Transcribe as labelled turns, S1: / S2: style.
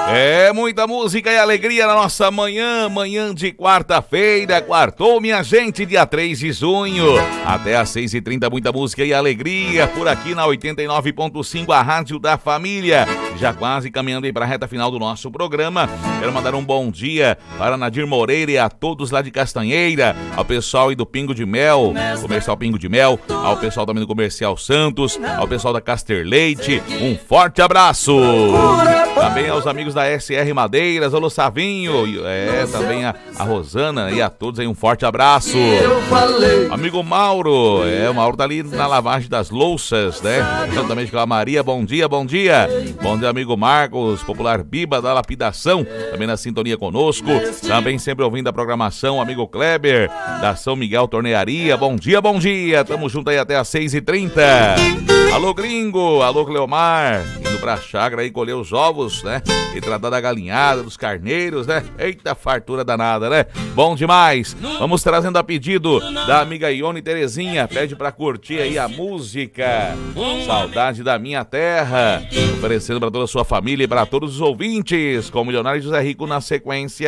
S1: É muita música e alegria na nossa manhã de quarta-feira. Quartou, minha gente, dia 3 de junho. Até às 6h30, muita música e alegria por aqui na 89.5, a Rádio da Família. Já quase caminhando aí para a reta final do nosso programa. Quero mandar um bom dia para Nadir Moreira e a todos lá de Castanheira, ao pessoal aí do Pingo de Mel, Comercial Pingo de Mel, ao pessoal também do Comercial Santos, ao pessoal da Caster Leite. Um forte abraço. Também aos amigos da SR Madeiras, alô Savinho, também a Rosana e a todos aí um forte abraço. Amigo Mauro, o Mauro tá ali na lavagem das louças, né? Juntamente com a Maria, bom dia, bom dia. Bom dia, amigo Marcos, popular Biba da Lapidação, também na sintonia conosco. Também sempre ouvindo a programação, amigo Kleber, da São Miguel Tornearia, bom dia, bom dia. Tamo junto aí até às 6h30. Alô Gringo, alô Cleomar, indo pra chácara aí colher os ovos, né? E tratar da galinhada, dos carneiros, né? Eita fartura danada, né? Bom demais. Vamos trazendo a pedido da amiga Ione Terezinha. Pede pra curtir aí a música Saudade da Minha Terra. Oferecendo pra toda a sua família e pra todos os ouvintes. Com o Milionário José Rico na sequência.